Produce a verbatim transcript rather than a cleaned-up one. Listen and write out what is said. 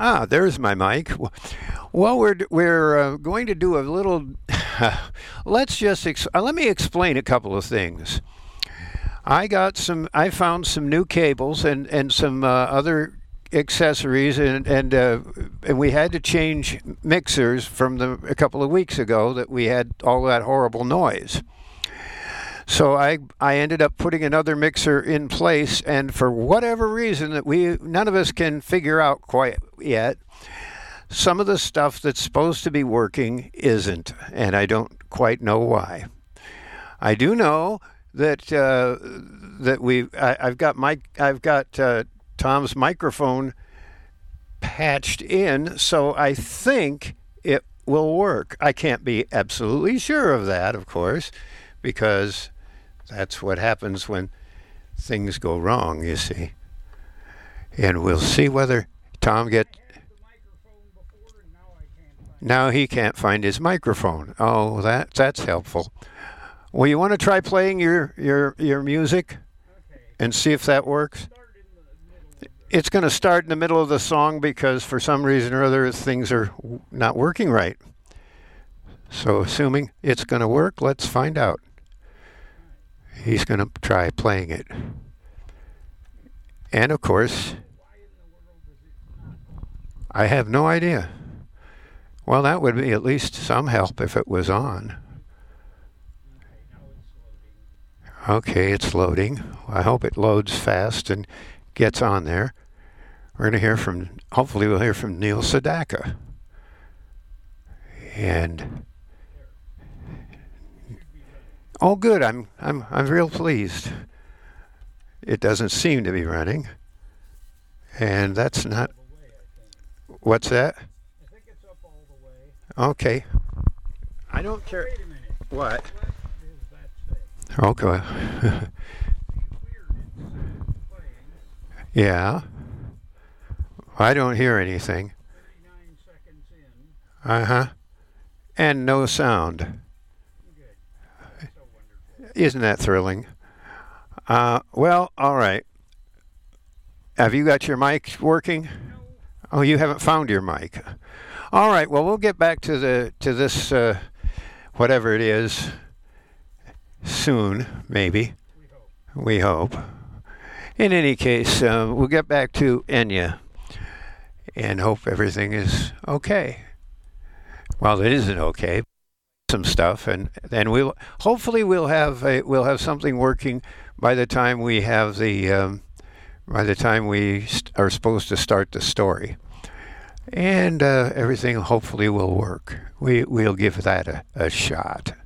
Ah, there's my mic. Well, we're we're uh, going to do a little. let's just ex- uh, let me explain a couple of things. I got some. I found some new cables and and some uh, other accessories, and and uh, and we had to change mixers from the a couple of weeks ago that we had all that horrible noise. So I I ended up putting another mixer in place, and for whatever reason that we none of us can figure out quite yet, some of the stuff that's supposed to be working isn't, and I don't quite know why. I do know that uh, that we I, I've got my I've got uh, Tom's microphone patched in, so I think it will work. I can't be absolutely sure of that, of course, because that's what happens when things go wrong, you see. And we'll see whether Tom get. Now he can't find his microphone. Oh, that that's helpful. Well, you want to try playing your your your music and see if that works? It's going to start in the middle of the song because for some reason or other things are not working right. So assuming it's going to work, let's find out. He's going to try playing it. And of course, I have no idea. Well, that would be at least some help if it was on. Okay, it's loading. I hope it loads fast and gets on there. We're going to hear from, hopefully we'll hear from Neil Sedaka. And oh, good. I'm I'm I'm real pleased. It doesn't seem to be running, and that's not. What's that? I think it's up all the way. Okay. I don't care. Wait a minute. What? What does that say? Okay. Weird. It's playing. Yeah. I don't hear anything. thirty-nine seconds in. Uh huh. And no sound. Good. So wonderful. Isn't that thrilling? Uh, well, all right. Have you got your mic working? No. Oh, you haven't found your mic. All right. Well, we'll get back to the to this uh, whatever it is soon, maybe. We hope. We hope. In any case, uh, we'll get back to Enya and hope everything is okay. Well, it isn't okay. Some stuff, and then we'll hopefully we'll have a, we'll have something working by the time we have the um, by the time we st- are supposed to start the story, and uh, everything hopefully will work. We we'll give that a, a shot.